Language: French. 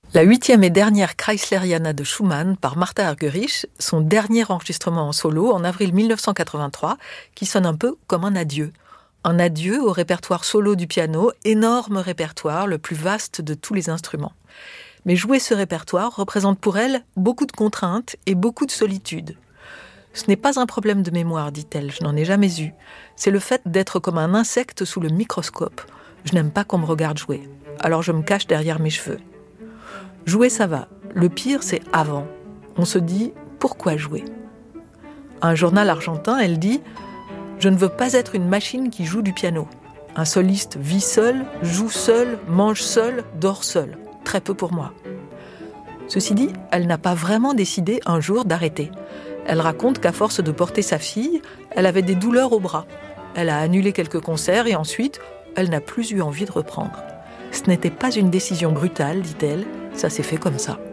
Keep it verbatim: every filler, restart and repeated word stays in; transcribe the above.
La huitième et dernière Kreisleriana de Schumann par Martha Argerich, son dernier enregistrement en solo en avril mille neuf cent quatre-vingt-trois, qui sonne un peu comme un adieu. Un adieu au répertoire solo du piano, énorme répertoire, le plus vaste de tous les instruments. Mais jouer ce répertoire représente pour elle beaucoup de contraintes et beaucoup de solitude. Ce n'est pas un problème de mémoire, dit-elle, je n'en ai jamais eu. C'est le fait d'être comme un insecte sous le microscope. Je n'aime pas qu'on me regarde jouer, alors je me cache derrière mes cheveux. Jouer, ça va. Le pire, c'est avant. On se dit, pourquoi jouer ? À un journal argentin, elle dit « Je ne veux pas être une machine qui joue du piano. Un soliste vit seul, joue seul, mange seul, dort seul. Très peu pour moi. » Ceci dit, elle n'a pas vraiment décidé un jour d'arrêter. Elle raconte qu'à force de porter sa fille, elle avait des douleurs au bras. Elle a annulé quelques concerts et ensuite, elle n'a plus eu envie de reprendre. Ce n'était pas une décision brutale, dit-elle, ça s'est fait comme ça.